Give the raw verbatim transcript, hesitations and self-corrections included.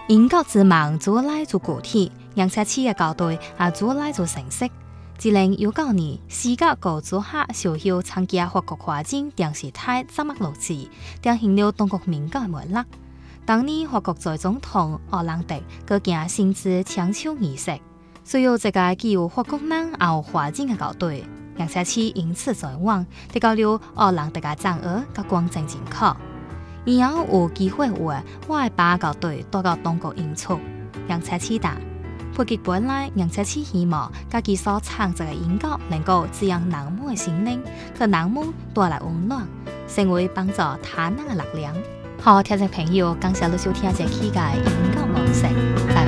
英國之盟做來做個體，讓車企嘅校對也做來做成績。二零一九年，世界各組客小要參加法國跨境電視台節目錄製，定行了中國民間門啦。當年法國在總統奧朗德佢行親自搶手儀式，隨後這個既有法國人也有華人嘅校對，讓車企因此在往得到了奧朗德嘅讚譽和光正正確。以後有機會話，我係把校對帶到中國演出，讓車企打。普及本來讓車企希望自己所創作嘅音樂能夠滋養人們嘅心靈，給人們帶來溫暖，成為幫助他人嘅力量。好，聽眾朋友，感謝你收聽這期嘅音樂模式。